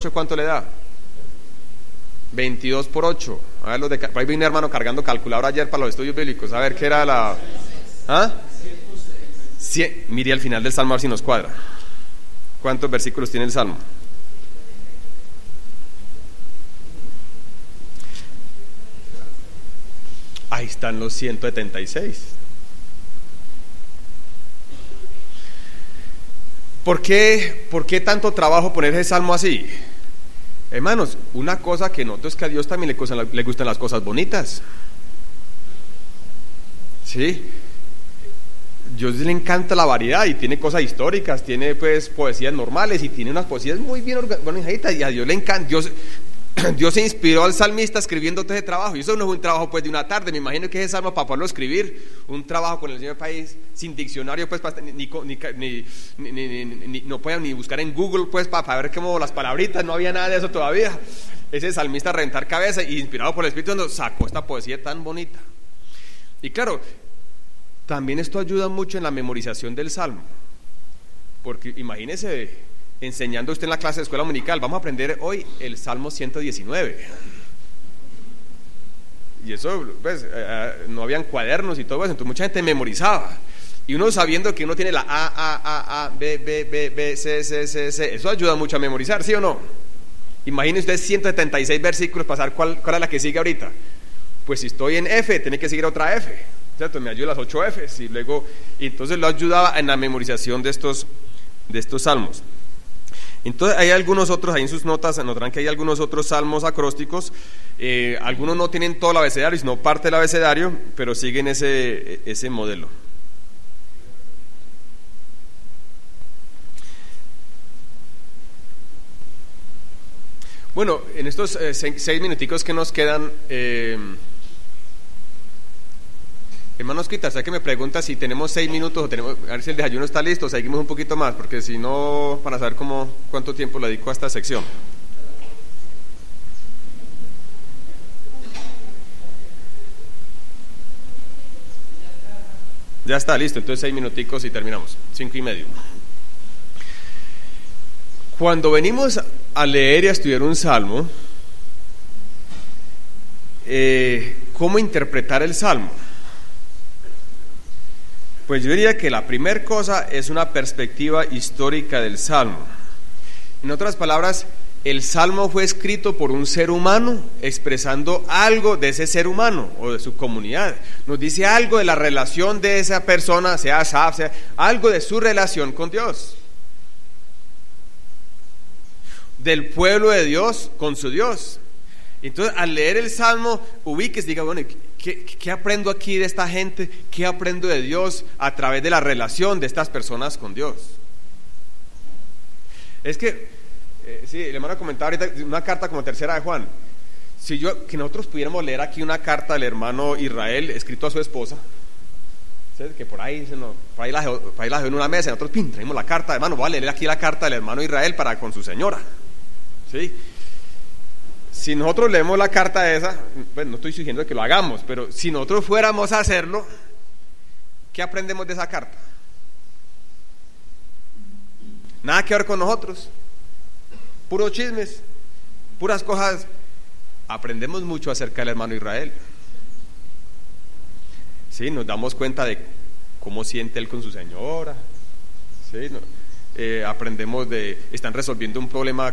8 ¿cuánto le da? 22 por 8. A ver, por ahí vino un hermano cargando calculadora ayer para los estudios bíblicos. A ver qué era la... ¿Ah? Mire al final del Salmo a ver si nos cuadra. ¿Cuántos versículos tiene el Salmo? Ahí están los 176. ¿Por qué tanto trabajo poner ese salmo así? Hermanos, una cosa que noto es que a Dios también le gustan las cosas bonitas. ¿Sí? Dios le encanta la variedad y tiene cosas históricas, tiene pues poesías normales y tiene unas poesías muy bien organizadas y a Dios le encanta. Dios se inspiró al salmista escribiendo todo ese trabajo, y eso no es un trabajo pues de una tarde. Me imagino que ese salmo para poderlo escribir, un trabajo con el Señor país sin diccionario pues no podían ni buscar en Google pues para ver cómo las palabritas, no había nada de eso todavía. Ese salmista a reventar cabeza y inspirado por el Espíritu Santo sacó esta poesía tan bonita. Y claro, también esto ayuda mucho en la memorización del salmo, porque imagínese enseñando usted en la clase de escuela dominical, vamos a aprender hoy el Salmo 119. Y eso, pues, no habían cuadernos y todo eso, entonces mucha gente memorizaba. Y uno sabiendo que uno tiene la A, B, B, B, B, C, C, C, C, eso ayuda mucho a memorizar, ¿sí o no? Imagine usted 176 versículos, pasar cuál es la que sigue ahorita. Pues si estoy en F, tiene que seguir otra F, ¿cierto? Me ayuda las 8 Fs y entonces lo ayudaba en la memorización de estos salmos. Entonces hay algunos otros, ahí en sus notas notarán que hay algunos otros salmos acrósticos. Algunos no tienen todo el abecedario, sino parte del abecedario, pero siguen ese modelo. Bueno, en estos 6 minuticos que nos quedan, hermanos Quitas, sé que me pregunta si tenemos 6 minutos o a ver si el desayuno está listo, seguimos un poquito más, porque si no, para saber cuánto tiempo le dedico a esta sección. Ya está listo, entonces 6 minuticos y terminamos, 5:30. Cuando venimos a leer y a estudiar un salmo, ¿cómo interpretar el salmo? Pues yo diría que la primera cosa es una perspectiva histórica del salmo. En otras palabras, el salmo fue escrito por un ser humano expresando algo de ese ser humano o de su comunidad. Nos dice algo de la relación de esa persona, sea Asaf, sea algo de su relación con Dios, del pueblo de Dios con su Dios. Entonces, al leer el salmo, ubiques, diga, bueno, ¿qué aprendo aquí de esta gente? ¿Qué aprendo de Dios a través de la relación de estas personas con Dios? Es que, sí, el hermano comentaba ahorita una carta como tercera de Juan. Que nosotros pudiéramos leer aquí una carta del hermano Israel escrito a su esposa, ¿sí? Que por ahí la dejó en una mesa y nosotros traemos la carta, hermano, voy a leer aquí la carta del hermano Israel con su señora, ¿sí? Si nosotros leemos la carta esa, pues no estoy sugiriendo que lo hagamos, pero si nosotros fuéramos a hacerlo, ¿qué aprendemos de esa carta? Nada que ver con nosotros, puros chismes, puras cosas. Aprendemos mucho acerca del hermano Israel. Sí, nos damos cuenta de cómo siente él con su señora. Sí, aprendemos están resolviendo un problema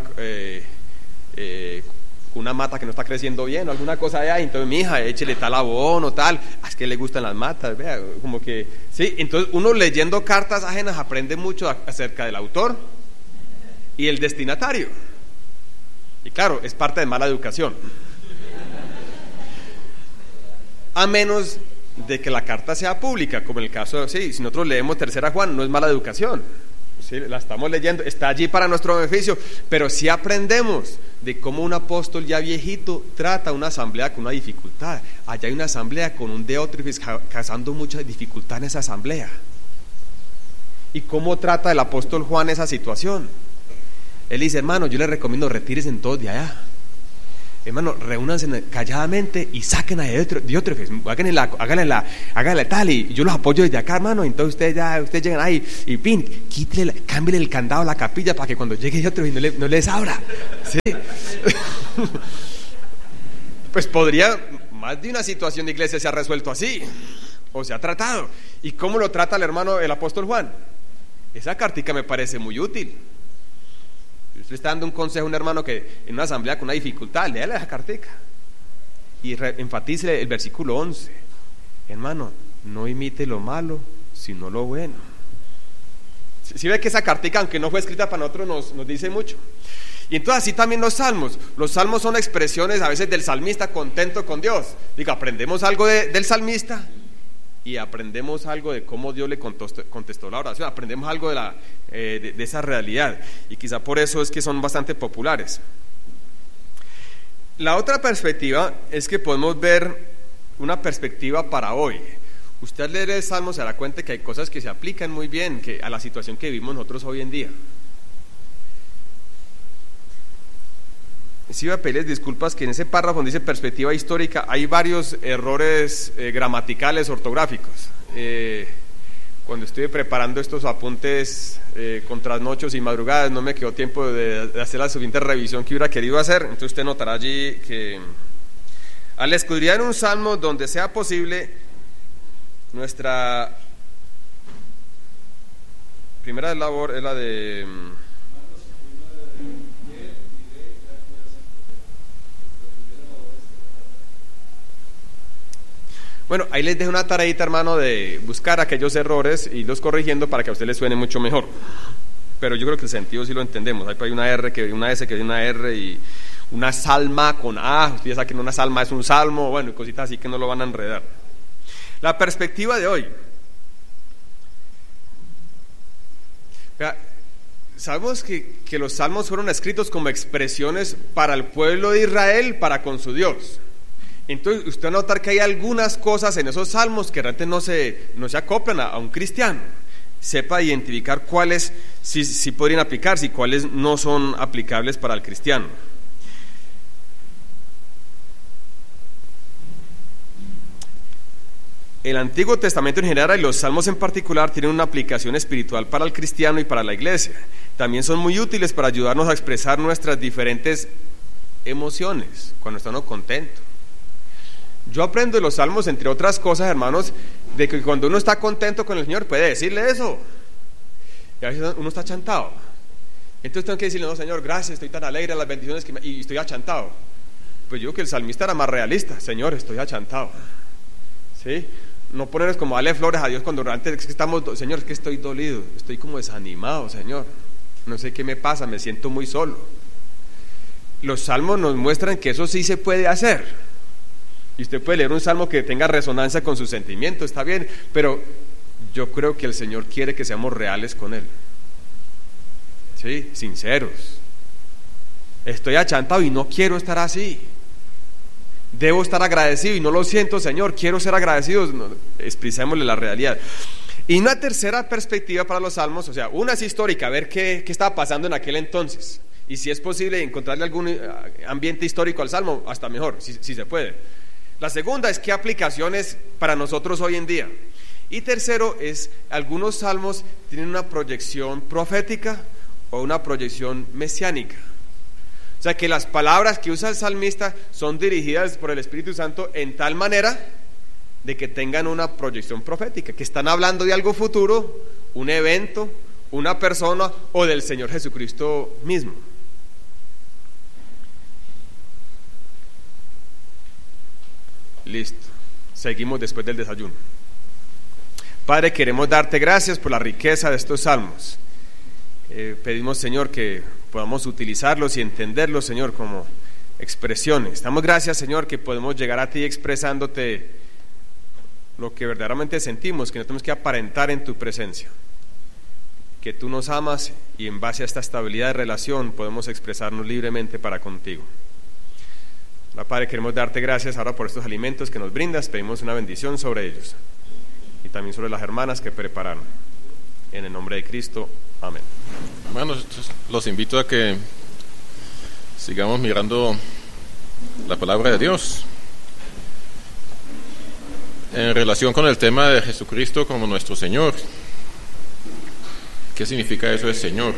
una mata que no está creciendo bien o alguna cosa de ahí, entonces mi hija, échele tal abono, tal, es que le gustan las matas, vea, como que, sí, entonces uno leyendo cartas ajenas aprende mucho acerca del autor y el destinatario, y claro, es parte de mala educación, a menos de que la carta sea pública, como en el caso, sí, si nosotros leemos tercera Juan, no es mala educación, sí, la estamos leyendo, está allí para nuestro beneficio, pero sí aprendemos de cómo un apóstol ya viejito trata una asamblea con una dificultad. Allá hay una asamblea con un Diótrefes causando mucha dificultad en esa asamblea. ¿Y cómo trata el apóstol Juan esa situación? Él dice, hermano, yo les recomiendo retírese en todos de allá. hermano, reúnanse calladamente y saquen a Diótrefes, háganle tal, y yo los apoyo desde acá, hermano. Entonces ustedes llegan ahí y cámbiale el candado a la capilla para que cuando llegue Diótrefes no les abra. ¿Sí? Pues más de una situación de iglesia se ha resuelto así, o se ha tratado. ¿Y cómo lo trata el hermano, el apóstol Juan? Esa cartica me parece muy útil. Usted está dando un consejo a un hermano que en una asamblea con una dificultad, léale esa cartica y enfatice el versículo 11. Hermano, no imite lo malo, sino lo bueno. Si ve que esa cartica, aunque no fue escrita para nosotros, nos dice mucho. Y entonces así también los salmos. Los salmos son expresiones a veces del salmista contento con Dios. Digo, aprendemos algo del salmista y aprendemos algo de cómo Dios le contestó la oración. Aprendemos algo de esa realidad, y quizá por eso es que son bastante populares. La otra perspectiva es que podemos ver una perspectiva para hoy. Usted al leer el Salmo se dará cuenta que hay cosas que se aplican muy bien a la situación que vivimos nosotros hoy en día. Sí, voy a pedirles disculpas que en ese párrafo donde dice perspectiva histórica hay varios errores gramaticales, ortográficos. Cuando estuve preparando estos apuntes con trasnochos y madrugadas, no me quedó tiempo de hacer la suficiente revisión que hubiera querido hacer. Entonces usted notará allí que al escudriñar un salmo donde sea posible, nuestra primera labor es la de bueno, ahí les dejo una tareita, hermano, de buscar aquellos errores y los corrigiendo para que a usted le suene mucho mejor. Pero yo creo que el sentido sí lo entendemos. Hay una una S que es una R, y una salma con A. Usted ya sabe que una salma es un salmo, bueno, y cositas así que no lo van a enredar. La perspectiva de hoy. Sabemos que los salmos fueron escritos como expresiones para el pueblo de Israel, para con su Dios. Entonces usted va a notar que hay algunas cosas en esos salmos que realmente no se acoplan a un cristiano. Sepa identificar cuáles sí podrían aplicarse y cuáles no son aplicables para el cristiano. El Antiguo Testamento en general y los salmos en particular tienen una aplicación espiritual para el cristiano y para la iglesia. También son muy útiles para ayudarnos a expresar nuestras diferentes emociones cuando estamos contentos. Yo aprendo de los salmos, entre otras cosas, hermanos, de que cuando uno está contento con el Señor puede decirle eso. Y a veces uno está achantado. Entonces tengo que decirle, no, Señor, gracias, estoy tan alegre, las bendiciones y estoy achantado. Pues yo creo que el salmista era más realista. Señor, estoy achantado. ¿Sí? No ponernos como darle flores a Dios cuando realmente es que estamos, Señor, es que estoy dolido, estoy como desanimado, Señor. No sé qué me pasa, me siento muy solo. Los salmos nos muestran que eso sí se puede hacer. Y usted puede leer un salmo que tenga resonancia con sus sentimientos, está bien, pero yo creo que el Señor quiere que seamos reales con Él. Sí, sinceros. Estoy achantado y no quiero estar así. Debo estar agradecido y no lo siento, Señor, quiero ser agradecido. Expresémosle la realidad. Y una tercera perspectiva para los salmos, o sea, una es histórica, ver qué estaba pasando en aquel entonces. Y si es posible encontrarle algún ambiente histórico al salmo, hasta mejor, si se puede. La segunda es qué aplicaciones para nosotros hoy en día. Y tercero es, algunos salmos tienen una proyección profética o una proyección mesiánica. O sea que las palabras que usa el salmista son dirigidas por el Espíritu Santo en tal manera de que tengan una proyección profética, que están hablando de algo futuro, un evento, una persona o del Señor Jesucristo mismo. Listo, seguimos después del desayuno. Padre, queremos darte gracias por la riqueza de estos salmos. Pedimos, Señor, que podamos utilizarlos y entenderlos, Señor, como expresiones. Damos gracias, Señor, que podemos llegar a ti expresándote lo que verdaderamente sentimos, que no tenemos que aparentar en tu presencia, que tú nos amas y en base a esta estabilidad de relación podemos expresarnos libremente para contigo. Padre, queremos darte gracias ahora por estos alimentos que nos brindas. Pedimos una bendición sobre ellos y también sobre las hermanas que prepararon. En el nombre de Cristo, amén. Hermanos, los invito a que sigamos mirando la palabra de Dios. En relación con el tema de Jesucristo como nuestro Señor. ¿Qué significa eso de Señor?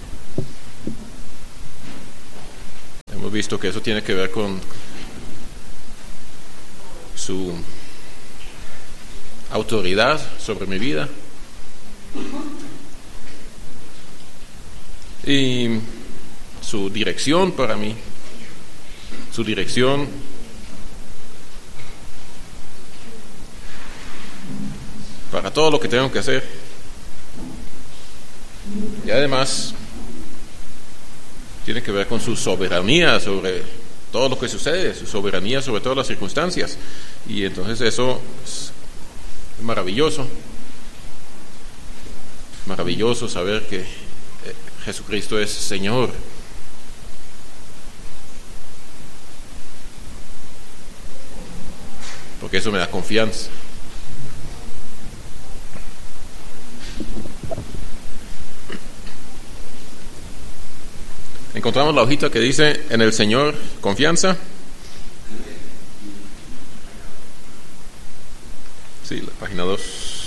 Hemos visto que eso tiene que ver con su autoridad sobre mi vida y su dirección para mí, su dirección para todo lo que tengo que hacer, y además tiene que ver con su soberanía sobre todo lo que sucede, su soberanía sobre todas las circunstancias. Y entonces eso es maravilloso saber que Jesucristo es Señor. Porque eso me da confianza. Encontramos la hojita que dice en el Señor confianza. Sí, la página 2.